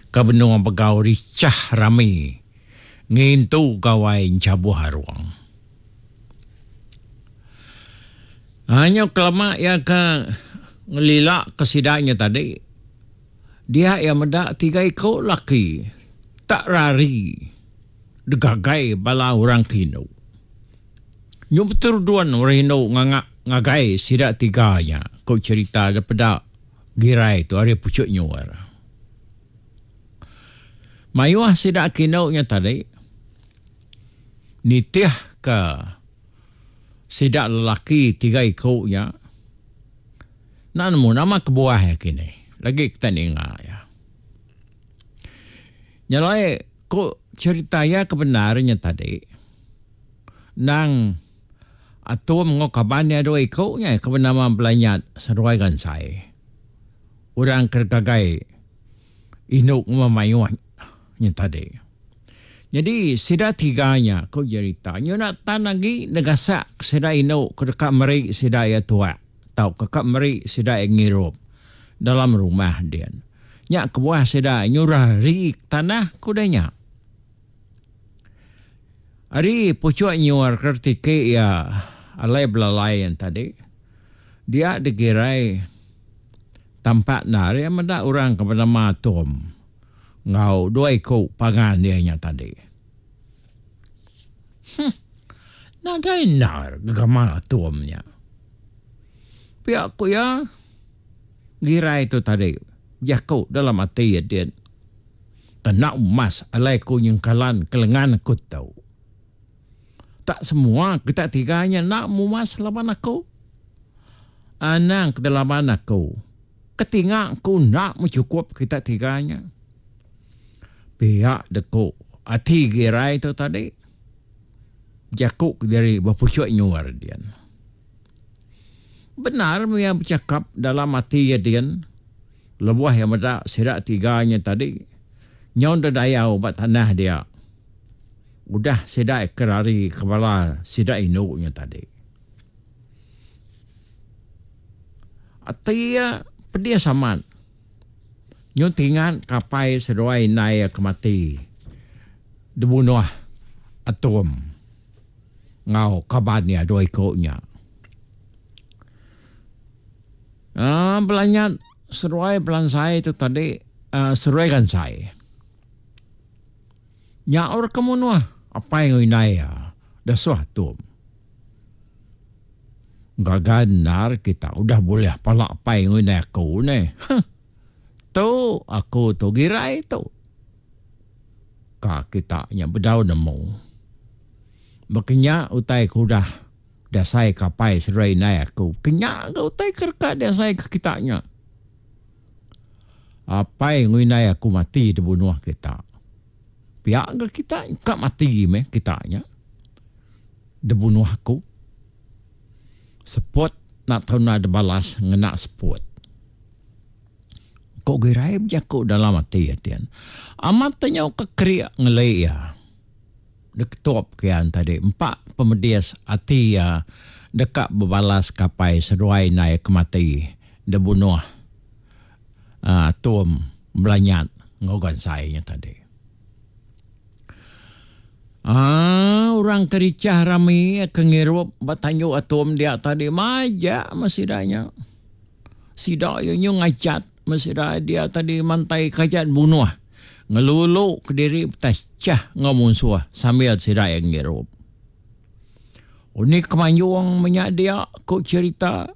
Kabenung pegau ricah rami. Ngintu kawai cabuh haruang. Hanya kelama ya ka ngelilak kesidaknya tadi. Dia yang mendak 3 ekor laki. Tak rari. Degagai bala orang kino. Nyo betul duan orang kino ngagai sidak 3-nya. Kau cerita daripada girai tu hari pucuk nyuar. Mayuah sidak kino nya tadi. Nitiah ke sidak lelaki 3 ekor-nya. Nama kebuah ya kini. Lagi kita dengar ya. Nyalai kok cerita ya kebenarannya tadi. Nang atom ngokabannya 2 ekor-nya kebenaran belanyat seruai kan saya. Orang kergagai inuk memayuahnya tadi. Jadi sida 3-nya kau cerita. Nyo nak tan lagi negasak sida inuk kedekak meri sida ya tua. Tau kakak meri sida ngirup dalam rumah dia. Nyak kebuah sida nyurah rik tanah kudanya. Hari pucuk nyuar kertike ya alai belalai yang tadi. Dia dikirai tampak nari mendak orang kepada matum. Ngau 2 ekor pangan dia nya tadi. Nadai nar gegama atomnya. Pihak ku ya girai itu tadi. Jaku dalam hati dia. Tenak emas alai ku nyengkalan kelengan aku tahu. Tak semua kita 3-nya nak mumas lawan aku. Anang kedalaman aku. Ketingak aku nak mencukup kita 3-nya. Pihak deku hati girai itu tadi. Jakuk dari berpucuk nyuar dia. Benar yang bercakap dalam hati dia. Lebuah yang ada sidak 3-nya tadi. Nyon daya ubat tanah dia. Udah sidak kerari kepala sidak inuknya tadi. Atia pedia saman. Nyon tinggal kapai seruai naik kemati. Dibunuh atom. Ngau kabarnya 2 ekor-nya. Belanyat seruai pelan saya itu tadi seruai kan saya. Nyaur kemunua apa yang inaya dah suatu. Gaganar kita udah boleh palak apa yang inaya aku ni. Tu aku tu girai tu. Ka kita yang berdau nemu. Makanya utai ku dah saya kapai seruai inaya aku. Kenya utai kerka dah saya ke kitanya. Apa yang winai aku mati dibunuh kita. Pihak ke kita tak mati me kitanya. Dibunuh aku. Sepot nak tahu nak balas ngenak sepot. Kok gerai berjaku dalam hati ya tian. Amatnya kekeriak ngelai ya. Deketop kian tadi. 4 pemedias hati ya. Dekat berbalas kapai seruai naik kemati. Dibunuh. Atom belanyat ngogan saya tadi. Orang kericah rami kengirup batanyo atom dia tadi majak masidanya. Sidak yang ngacat masida dia tadi mantai kajat bunuh. Ngelulu ke diri betas cah ngamunsuah sambil sidak yang ngirup. Ini kemanyuang menyak dia kok cerita.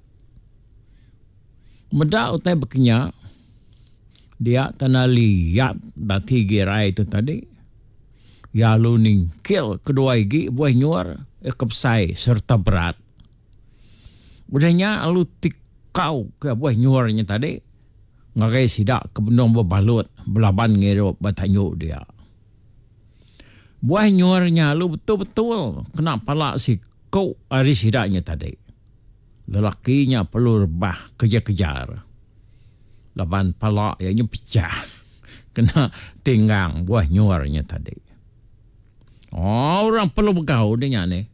Medak utai berkenyak. Dia tanah liat bati girai itu tadi. Ya lu ningkil kedua igi buah nyuar kepsai serta berat. Udahnya lu tikau ke buah nyuarnya tadi. Ngagai sidak kebenung berbalut belaban ngirup batanyu dia. Buah nyuarnya lu betul-betul kena palak si kau hari sidaknya tadi. Lelakinya perlu rebah kejar-kejar. Laban palak yang pecah. Kena tinggang buah nyuarnya tadi. Orang perlu bergaul dengan ni.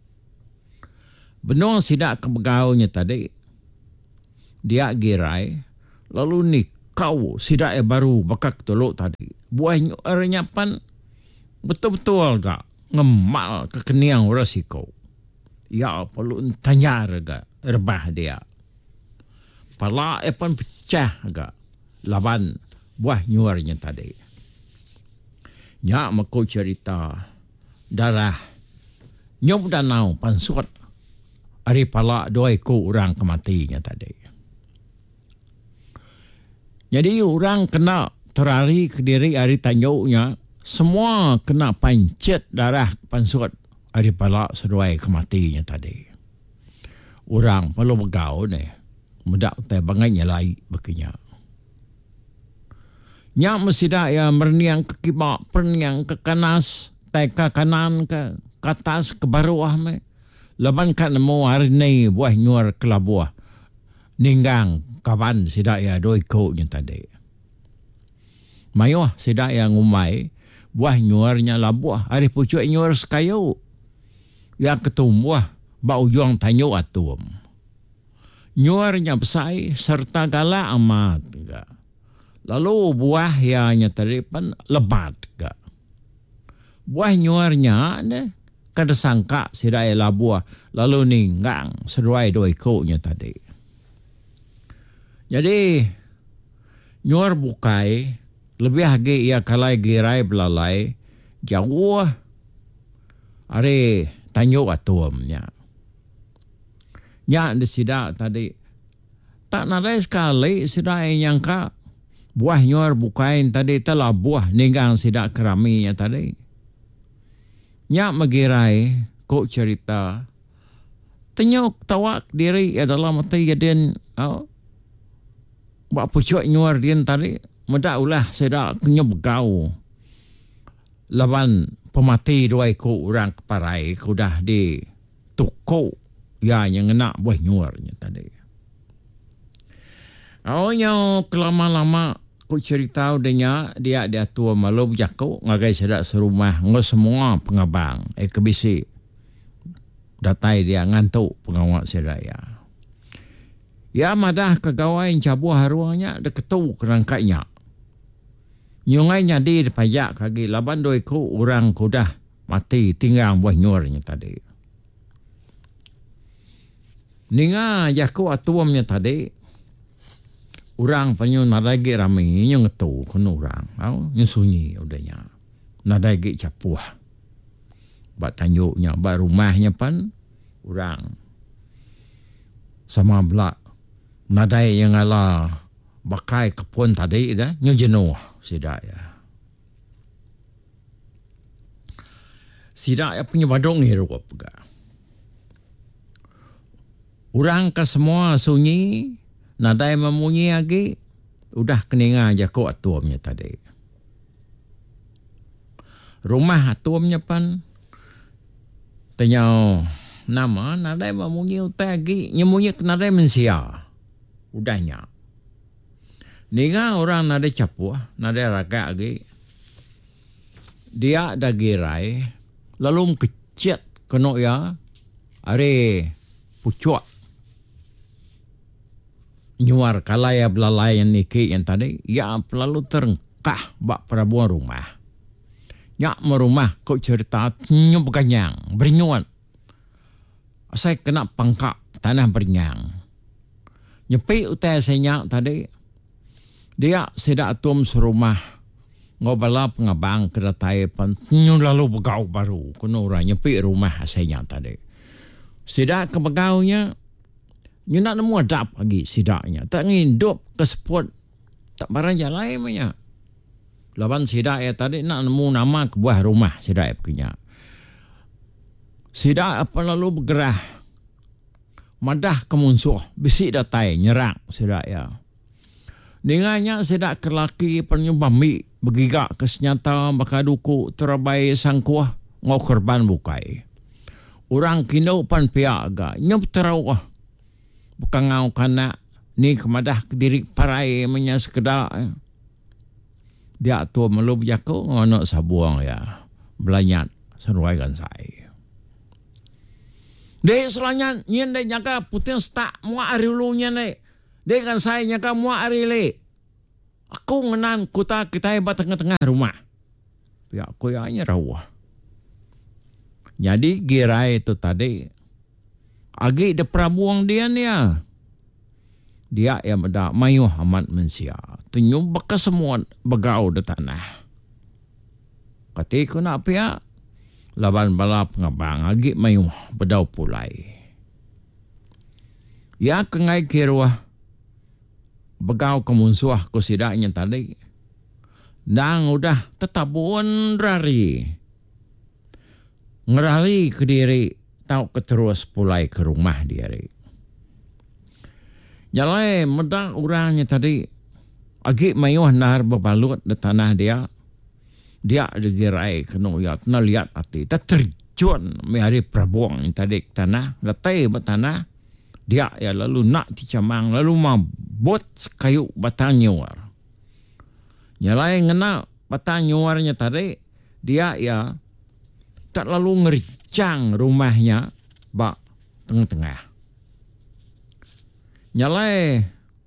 Benar sidak ke bergaulnya tadi. Dia girai. Lalu ni kau sidak baru bakak tolok tadi. Buah nyuarnya pan betul-betul gak ngemal kekeniang resiko. Ya perlu tanya gak rebah dia. Pala pan pecah gak laban buah nyuarnya tadi. Nya mako cerita darah nyop danau pansuat ari pala doi ko orang kematinya tadi. Jadi orang kena terari ke diri ari tanyuknya, semua kena pancet darah pansuat ari pala seduai kematinya tadi. Orang perlu begau ni, medak te bangainya lai bekinya. Nya mesti dak ya merniang ke kibak, perniang ke kanas, te ke kanan ke atas ke bawah me. Laban kat nemu hari ni buah nyuar kelabuah. Ninggang kawan sidak ya doi ko nya tadi. Mayuh sidak ya ngumai buah nyuarnya labuah hari pucuk nyuar sekayu. Yang ketumbuh ba ujung tanyo atum. Nyuarnya besai serta galak amat enggak. Lalu buah yang tadi pan lebat enggak. Buah nyuarnya ne kada sangka sidak ya labuah lalu ninggang seruai doi ko nya tadi. Jadi nyuar bukai lebih lagi ia kalai girai belalai jauh are tanyo atumnya. Nya di sidak tadi tak nadai sekali sidak yang ka buah nyuar bukain tadi telah buah ninggang sidak keraminya tadi. Nya magirai kok cerita tenyok tawak diri adalah mati jadian buat pucuk nyuar dia tadi medak ulah sedak kenyop gau laban pemati dua ko orang keparai kudah di toko ya yang nak buah nyuarnya tadi. Awalnya kelama-lama ku cerita udahnya dia tua malu jago ngagai sedak serumah ngos semua pengabang kebisi datai dia ngantuk pengawak sedak ya. Ya madah kegawai cabuh haruangnya deketu kerangkanya. Nyungainya di pajak kaki laban doi ku orang kudah mati tinggal buah nyuarnya tadi. Ninga jaku atuamnya tadi. Orang panyo nadagi rami nyong ngetu kono orang. Nyong sunyi udahnya. Nadagi capuh. Bak tanyuknya, bak rumahnya pan orang sama belak. Nadai yang ala bakai kepun tadi dah nyong jenuh sidak ya. Sidak ya punya badong hirup apa. Orang ke semua sunyi, nadai memunyi lagi, udah keninga aja kok atumnya tadi. Rumah atumnya pan, tanya nama, nadai memunyi utai lagi, nyemunyi nadai mensia. Udahnya. Ninga orang nadai capuh, nadai raga lagi. Dia dah girai, lalu kecet kena ya, are pucuk. Nyuar kalaya belalai yang niki yang tadi, ya lalu terengkah bak perabuan rumah. Nyak merumah kok cerita nyum berganyang, bernyuan. Saya kena pangkak tanah bernyang. Nyepi utai senyak tadi, dia sedak atum serumah. Ngobala pengabang kedatai pan, nyum lalu begau baru. Kena orang nyepi rumah senyak tadi. Sedak kebegaunya, you nak nemu adap lagi sidaknya. Tak ngindup ke seput. Tak barang jalan punya. Laban sidak ya tadi nak nemu nama ke buah rumah sidak punya. Sidak apa lalu bergerah. Madah kemunsuh. Bisi datai nyerang sidak ya. Dengannya sidak kelaki penyubami. Begigak ke senyata bakal duku terabai sangkuah. Ngau korban bukai. Orang kino pan pihak agak. Nyup terawah. Bukan ngau kanak ni kemadah ke diri parai menya sekedar. Dia tua melub jaku ngono sabuang ya. Belanyat seruaikan saya. Dek selanya nyen dek nyaka putin stak mua ari ulunya ne. Dek kan saya nyaka mua ari le. Aku ngenan kuta kita hebat tengah-tengah rumah. Ya aku hanya rawah. Jadi girai itu tadi. Agi de prabuang dia ni ya. Dia yang ada mayuh amat mensia. Tenyum bekas semua begau di tanah. Ketika nak pihak. Laban balap ngabang. Agi mayuh bedau pulai. Ya kengai kiruah. Begau kemunsuah ko sidaknya tadi. Nang udah tetabun rari. Ngerari ke diri. Tau keterus pulai ke rumah dia. Jalai medak orangnya tadi. Agi mayuh nar berbalut di tanah dia. Dia digirai kena ya. Kena lihat hati. Tak terjun mehari prabuang yang tadi ke tanah. Letai bertanah. Dia ya lalu nak dicamang. Lalu mabot kayu batang nyuar. Nyalai ngena batang nyuarnya tadi. Dia ya tak lalu ngericang rumahnya. Bak tengah-tengah. Nyalai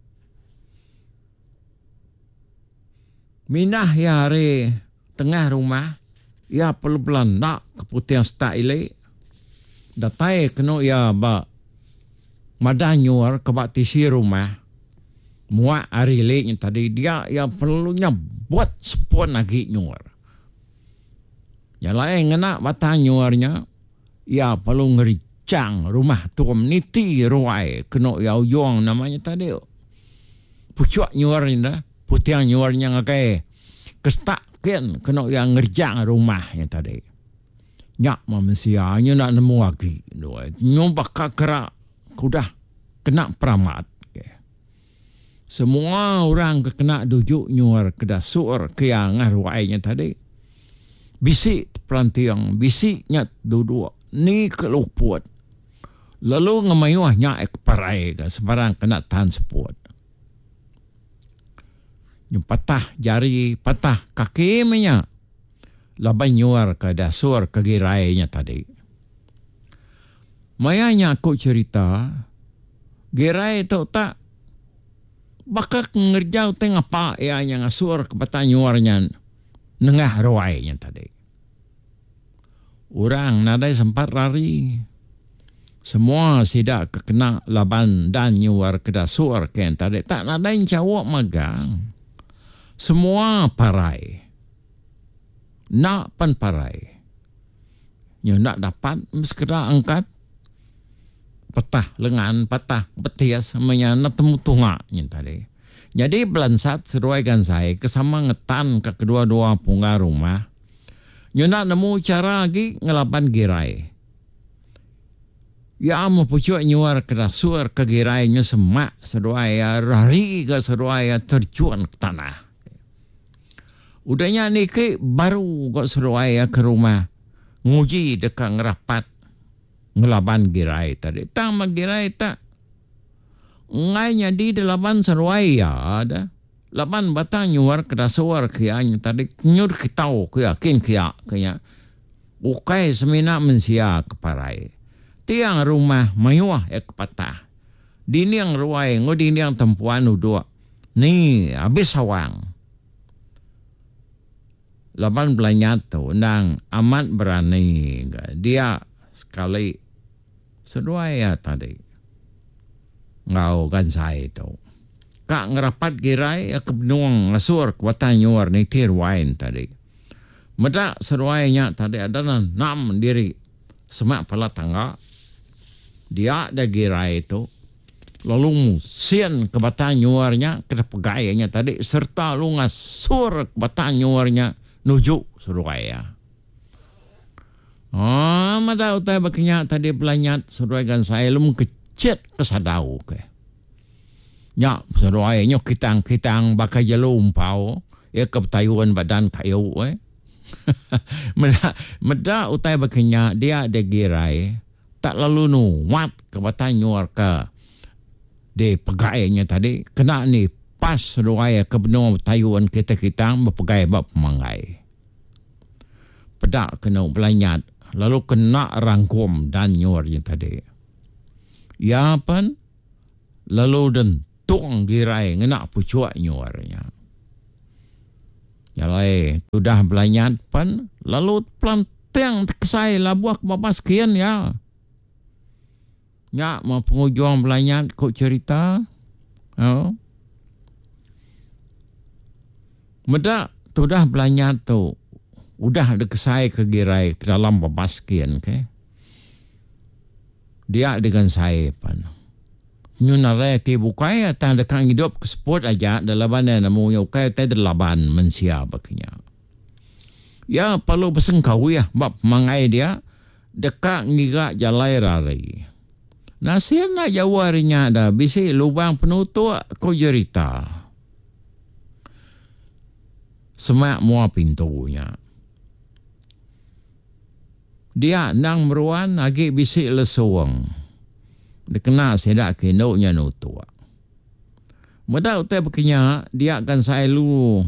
minah ya hari tengah rumah. Ya pelan-pelan nak keputihan setak ilik. Datai kena ya bak madanyur kebak tisi rumah. Muak hari leknya tadi. Dia yang perlunya buat sepon lagi nyur. Yang lain ngena batang nyurnya. Ya perlu ngericang rumah tuam niti ruai. Kena ya ujung namanya tadi. Pucuk nyurnya. Putiang nyurnya ngakai. Kestak kan. Kena yang ngericang rumahnya tadi. Nyak manusianya nak nemu lagi. Nyumbak kakrak. Kudah kena peramat. Semua orang kena dujuk nyuar kedasur ke yang arwainya tadi. Bisik pelantiang, bisiknya duduk. Ni keluput. Lalu ngemayuahnya parai ke sebarang kena tahan seput. Yang patah jari, patah kaki minyak. Laban nyuar ke dasur ke girainya tadi. Mayanya aku cerita, girai itu tak bakal ngerjau tengah apa ya yang asur ke batang nyuarnya nengah rawainya tadi. Orang nadai sempat lari. Semua sidak kekena laban dan nyuar ke dasur ke yang tadi. Tak nadai cawak magang. Semua parai. Nak pan parai. Nyo nak dapat sekedar angkat. Patah lengan, patah betias, menyana temu tungaknya tadi. Jadi belansat seruaikan saya kesama ngetan ke kedua-dua punga rumah. Nyuna nemu cara lagi ngelapan girai. Ya mau pucuk nyuar ke dasur ke girainya semak seruaya rari ke seruaya terjun ke tanah. Udahnya ni ke baru kok seruaya ke rumah. Nguji dekat ngerapat. Ngelaban girai tadi. Tak magirai tak. Ngainya di laban seruaya ada. Laban batang nyuar ke dasar kianya tadi. Nyur kitau kaya kin kaya kaya. Ukai semina mensia keparai. Tiang rumah mayuah kepatah. Dini yang ruai ngudini yang tempuan uduk. Ni habis sawang. Laban belanyat tu nang amat berani. Dia sekali seruaya tadi. Ngau kan saya itu. Kak ngerapat girai ke benuang ngasur ke batang nyuar ni tirwain tadi. Medak seruainya tadi adalah 6 diri. Semak pala tangga. Dia ada girai itu. Lalu musian ke batang nyuarnya ke pegainya tadi. Serta lu ngasur ke batang nyuarnya nujuk seruaya. Oh, mada utai bakinya tadi belanyat seruaikan saya lum kecet kesadau ke. Nyak seruainya kitang-kitang bakal jelu umpau. Ya kepetayuan badan kayu Meda utai bakinya dia ada girai. Tak lalu nuat ke batang nyuar ke. Di pegainya tadi. Kena ni pas seruaya ke benua tayuan kita-kitang berpegai bab pemangai. Pedak kena belanyat. Lalu kena rangkum dan nyuarnya tadi. Ya pan. Lalu dentung girai ngena pucuak nyuarnya. Jalai sudah belanyat pan lalu pelantang kesai labuak babas kian ya. Nya mau pengujung belanyat kok cerita. Oh. Medak sudah belanyat tu. Udah ada kesai ke girai ke dalam babas kian ke. Dia dengan saya pan. Nyunare ti bukai tanda kang hidup ke sport aja dalam mana namu ukai teh delaban mensia baknya. Ya perlu besengkau ya bab mangai dia dekat ngiga jalai rari. Nasir nak jawarinya dah bisi lubang penutup ko cerita. Semak mua pintunya. Dia nang meruan agi bisi lesuang. Dia kena sedak kenoknya nutua. Mudah utai berkenya dia akan saya lu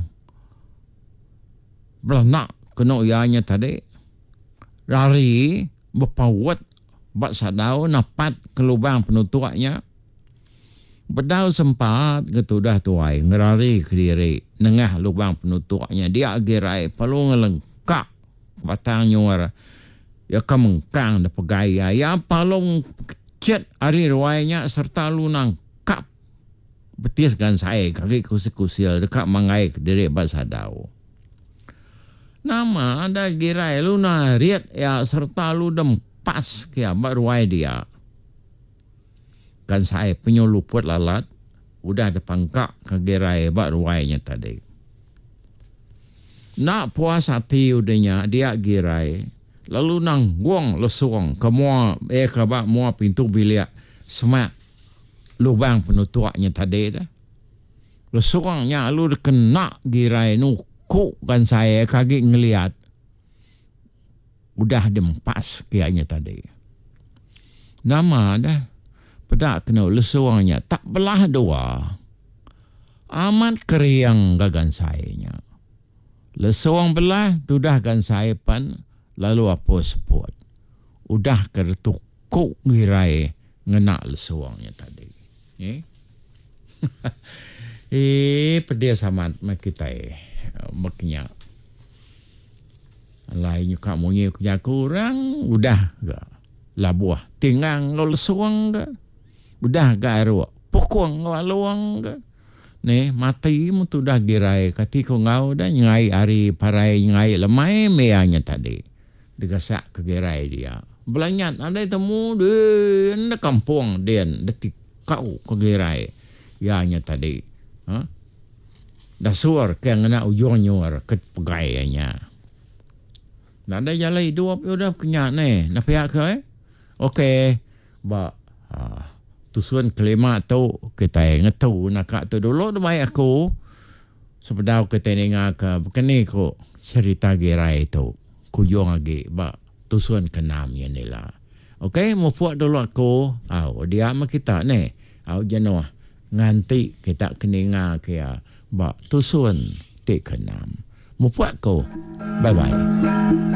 beranak kenok ianya tadi. Rari berpawat bak sadau napat ke lubang penutupnya. Bedau sempat ketudah tuai ngerari ke diri nengah lubang penutupnya. Dia agirai perlu ngelengkak batang nyuara. Ya kemengkang da pegaya. Ya palung cet hari ruainya serta lunang kap. Betiskan saya kaki kusil-kusil dekat mangai ke diri bak sadau. Nama ada girai luna riat ya serta lu pas kia baruai dia. Kan saya penyeluput lalat udah ada pangkak kegerai baruainya tadi. Nak puas hati udahnya dia girai. Lalu nang guang lesuang ke mua ke bak mua pintu bilik semak lubang penutupnya tadi dah. Lesuangnya lu kena girai nuku kan saya kaki ngelihat. Udah dempas kianya tadi. Nama dah. Pedak kena lesuangnya. Tak belah dua. Amat keriang gagan sayanya. Lesuang belah. Sudah gan saya pan. Lalu apa seput. Udah keretukuk ngirai. Ngenak lesuangnya tadi. Pedih samat kita maknya. Lainnya kamu ni kerja kurang, udah ke labuah. Tingang lo lesuang ke. Udah ke arwah. Pokong lo luang ke. Ni mati mu tu dah girai. Kati ko ngau dah ngai ari parai ngai lemai meanya tadi. Degasak ke girai dia. Belanyat ada temu dia. Ada kampung dia. Detik kau ke girai. Ianya tadi. Ha? Dah suar ke ngena ujung nyuar ke pegainya. Nada jalan hidup udah kenyak ni. Nak pihak ke? Okey. Ba tusuan kelima tu kita ngetu nak tu dulu tu baik aku. Sebedau kita dengar ke begini ko cerita girai tu. Kujung lagi ba tusuan keenam ya ni lah. Okey, mau buat dulu aku. Dia sama kita ni. Jenuh nganti kita keninga ke ba tusuan tik keenam. Mau buat ko. Bye bye.